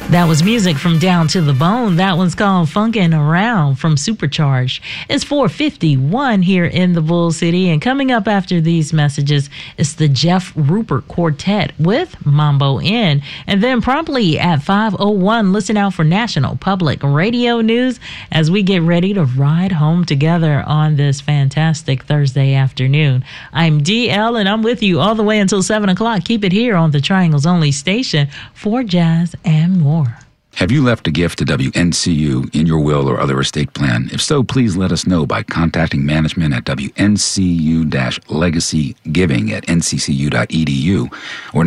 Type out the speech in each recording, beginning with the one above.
That was music from Down to the Bone. That one's called Funkin' Around from Supercharged. It's 4:51 here in the Bull City, and coming up after these messages is the Jeff Rupert Quartet with Mambo In. And then promptly at 5:01, listen out for National Public Radio News as we get ready to ride home together on this fantastic Thursday afternoon. I'm DL, and I'm with you all the way until 7 o'clock. Keep it here on the Triangle's only station for jazz and more. Have you left a gift to WNCU in your will or other estate plan? If so, please let us know by contacting management at WNCU-legacygiving@nccu.edu or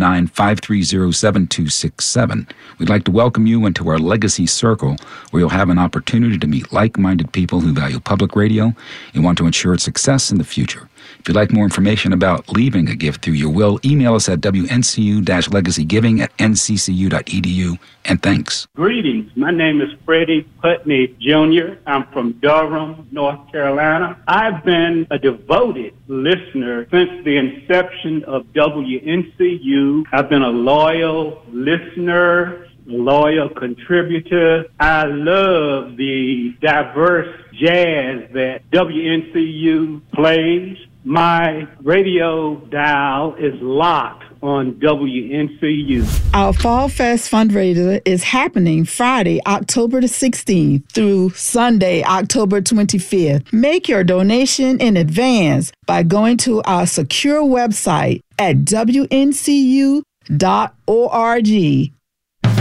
919-530-7267. We'd like to welcome you into our Legacy Circle, where you'll have an opportunity to meet like-minded people who value public radio and want to ensure its success in the future. If you'd like more information about leaving a gift through your will, email us at WNCU-legacygiving@nccu.edu, and thanks. Greetings. My name is Freddie Putney Jr. I'm from Durham, North Carolina. I've been a devoted listener since the inception of WNCU. I've been a loyal listener, loyal contributor. I love the diverse jazz that WNCU plays. My radio dial is locked on WNCU. Our Fall Fest fundraiser is happening Friday, October the 16th through Sunday, October 25th. Make your donation in advance by going to our secure website at WNCU.org